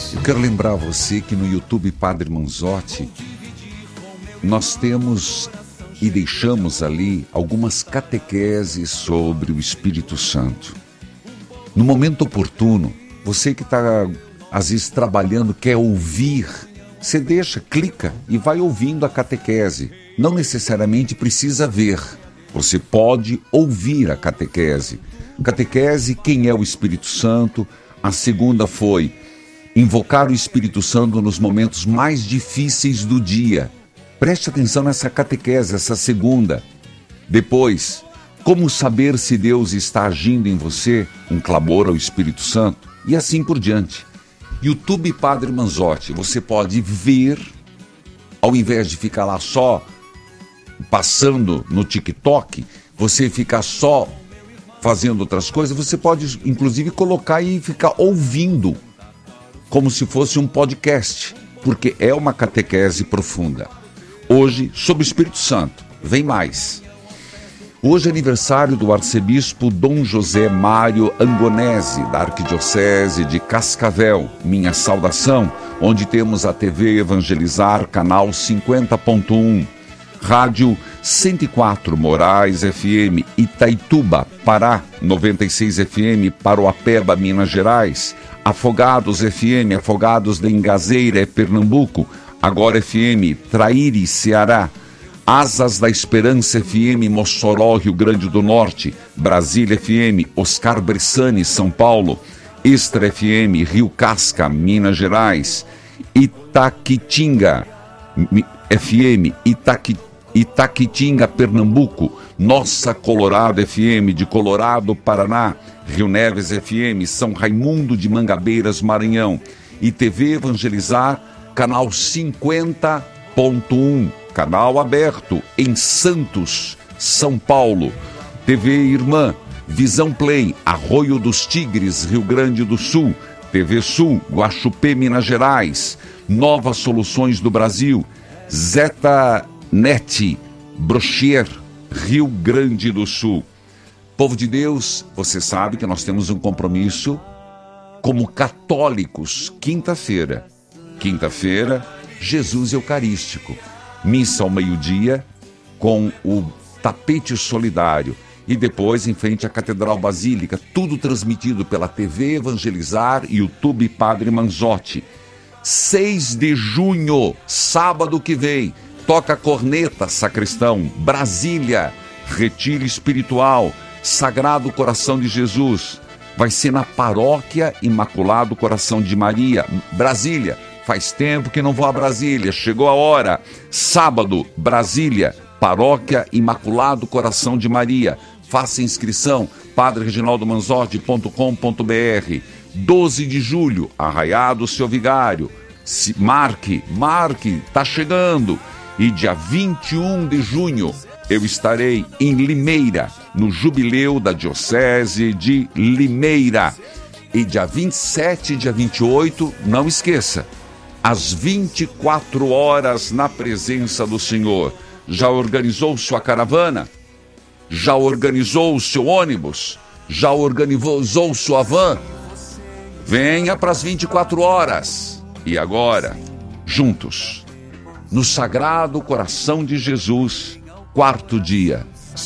Eu quero lembrar você que no YouTube Padre Manzotti nós temos e deixamos ali algumas catequeses sobre o Espírito Santo. No momento oportuno, você que está às vezes trabalhando, quer ouvir, você deixa, clica e vai ouvindo a catequese. Não necessariamente precisa ver, você pode ouvir a catequese. Catequese, quem é o Espírito Santo? A segunda foi invocar o Espírito Santo nos momentos mais difíceis do dia. Preste atenção nessa catequese, essa segunda. Depois, como saber se Deus está agindo em você? Um clamor ao Espírito Santo. E assim por diante. YouTube Padre Manzotti, você pode ver, ao invés de ficar lá só passando no TikTok, você ficar só fazendo outras coisas, você pode inclusive colocar e ficar ouvindo, como se fosse um podcast, porque é uma catequese profunda. Hoje, sobre o Espírito Santo, vem mais. Hoje é aniversário do arcebispo Dom José Mário Angonese, da Arquidiocese de Cascavel. Minha saudação, onde temos a TV Evangelizar, canal 50.1, Rádio 104 Moraes FM, Itaituba, Pará, 96 FM, Paroapeba, Minas Gerais, Afogados FM, Afogados de Engazeira, Pernambuco, Agora FM, Traíre, Ceará, Asas da Esperança FM, Mossoró, Rio Grande do Norte, Brasília FM, Oscar Bressani, São Paulo, Extra FM, Rio Casca, Minas Gerais, Itaquitinga FM, Itaquitinga, Pernambuco, Nossa Colorado FM, de Colorado, Paraná, Rio Neves FM, São Raimundo de Mangabeiras, Maranhão, e TV Evangelizar, canal 50.1, canal aberto em Santos, São Paulo. TV Irmã, Visão Play, Arroio dos Tigres, Rio Grande do Sul. TV Sul, Guaxupé, Minas Gerais. Novas Soluções do Brasil, Zeta Net, Brochier, Rio Grande do Sul. Povo de Deus, você sabe que nós temos um compromisso como católicos. Quinta-feira, Jesus Eucarístico. Missa ao meio-dia com o tapete solidário. E depois em frente à Catedral Basílica. Tudo transmitido pela TV Evangelizar e YouTube Padre Manzotti. 6 de junho, sábado que vem. Toca a corneta, sacristão. Brasília, retiro espiritual. Sagrado Coração de Jesus. Vai ser na Paróquia Imaculado Coração de Maria, Brasília. Faz tempo que não vou a Brasília, chegou a hora. Sábado, Brasília, Paróquia Imaculado Coração de Maria. Faça inscrição, padrereginaldomanzotti.com.br. 12 de julho, Arraiá do Seu Vigário. Marque, tá chegando. E dia 21 de junho, eu estarei em Limeira, no Jubileu da Diocese de Limeira. E dia 27 e dia 28, não esqueça, às 24 horas na presença do Senhor. Já organizou sua caravana? Já organizou o seu ônibus? Já organizou sua van? Venha para as 24 horas. E agora, juntos, no Sagrado Coração de Jesus, 4º dia.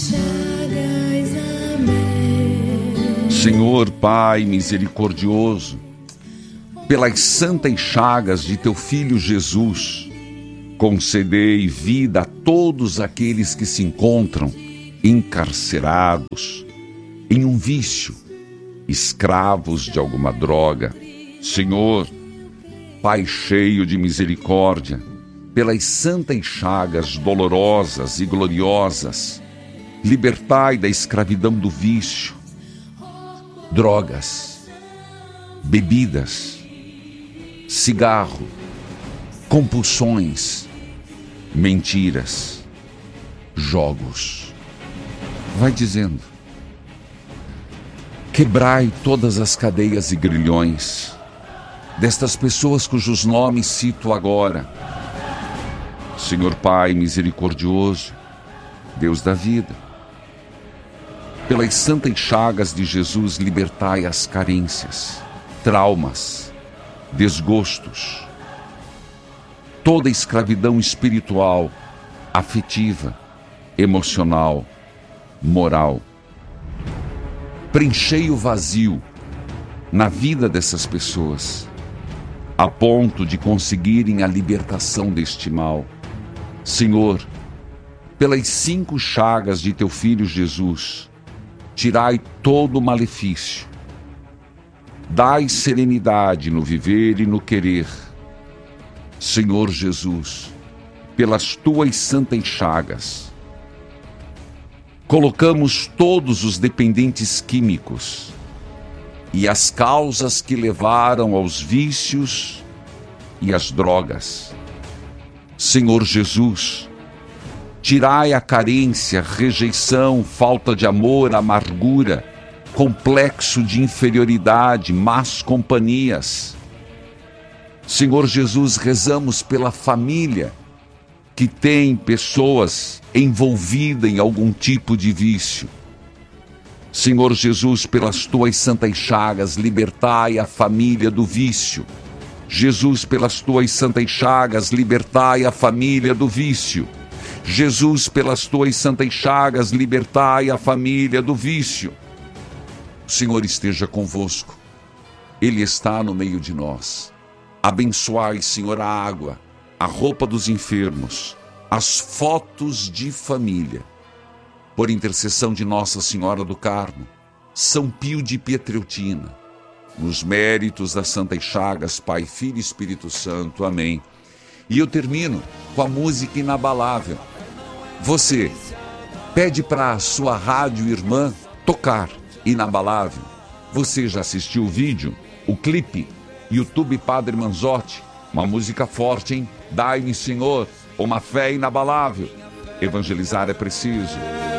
Senhor Pai misericordioso, pelas santas chagas de teu Filho Jesus, concedei vida a todos aqueles que se encontram encarcerados em um vício, escravos de alguma droga. Senhor, Pai cheio de misericórdia, pelas santas chagas dolorosas e gloriosas, libertai da escravidão do vício, drogas, bebidas, cigarro, compulsões, mentiras, jogos. Vai dizendo. Quebrai todas as cadeias e grilhões destas pessoas cujos nomes cito agora. Senhor Pai misericordioso, Deus da vida, pelas santas chagas de Jesus, libertai as carências, traumas, desgostos, toda escravidão espiritual, afetiva, emocional, moral. Preenchei o vazio na vida dessas pessoas, a ponto de conseguirem a libertação deste mal. Senhor, pelas 5 chagas de teu Filho Jesus, tirai todo o malefício. Dai serenidade no viver e no querer. Senhor Jesus, pelas tuas santas chagas, colocamos todos os dependentes químicos e as causas que levaram aos vícios e às drogas. Senhor Jesus, tirai a carência, rejeição, falta de amor, amargura, complexo de inferioridade, más companhias. Senhor Jesus, rezamos pela família que tem pessoas envolvidas em algum tipo de vício. Senhor Jesus, pelas tuas santas chagas, libertai a família do vício. Jesus, pelas tuas santas chagas, libertai a família do vício. Jesus, pelas tuas santas chagas, libertai a família do vício. O Senhor esteja convosco. Ele está no meio de nós. Abençoai, Senhor, a água, a roupa dos enfermos, as fotos de família. Por intercessão de Nossa Senhora do Carmo, São Pio de Pietreutina, nos méritos das Santas Chagas, Pai, Filho e Espírito Santo. Amém. E eu termino com a música Inabalável. Você pede para a sua rádio irmã tocar Inabalável. Você já assistiu o vídeo, o clipe, YouTube Padre Manzotti? Uma música forte, hein? Dai-me, Senhor, uma fé inabalável. Evangelizar é preciso.